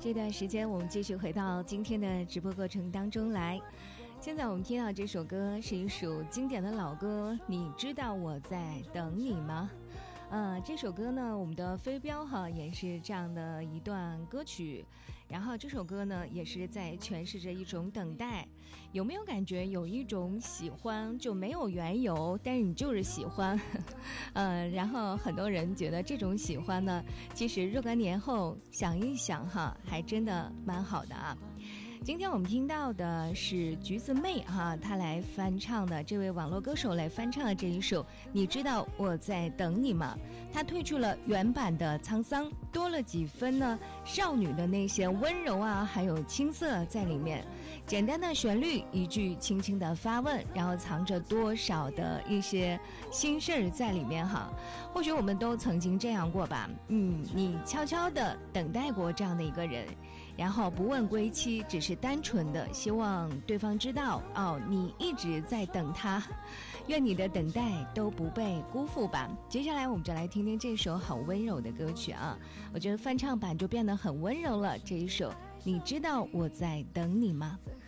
这段时间我们继续回到今天的直播过程当中来。现在我们听到这首歌是一首经典的老歌，你知道我在等你吗？这首歌呢，我们的飞镖也是这样的一段歌曲，然后这首歌呢也是在诠释着一种等待。有没有感觉有一种喜欢就没有缘由，但是你就是喜欢然后很多人觉得这种喜欢呢，其实若干年后想一想还真的蛮好的啊。今天我们听到的是橘子妹她来翻唱的，这位网络歌手来翻唱的这一首你知道我在等你吗？她褪去了原版的沧桑，多了几分呢少女的那些温柔还有青涩在里面。简单的旋律，一句轻轻的发问，然后藏着多少的一些心事儿在里面或许我们都曾经这样过吧，你悄悄的等待过这样的一个人，然后不问归期，只是单纯的希望对方知道你一直在等他，愿你的等待都不被辜负吧。接下来我们就来听听这首好温柔的歌曲我觉得翻唱版就变得很温柔了，这一首你知道我在等你吗？